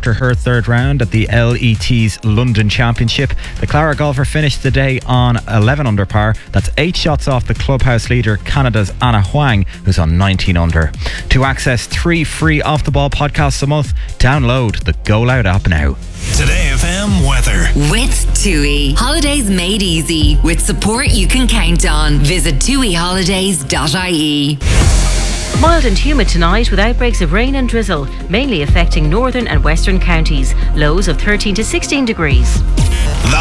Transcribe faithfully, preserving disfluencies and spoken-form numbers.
after her third round at the L E T's London Championship. The Clara golfer finished the day on eleven under par. That's eight shots off the clubhouse leader, Canada's Anna Huang, who's on nineteen under. To access three free off-the-ball podcasts a month, download the Go Loud app now. Today F M weather. With TUI. Holidays made easy. With support you can count on. Visit tui holidays dot I E. Mild and humid tonight with outbreaks of rain and drizzle, mainly affecting northern and western counties. Lows of thirteen to sixteen degrees. The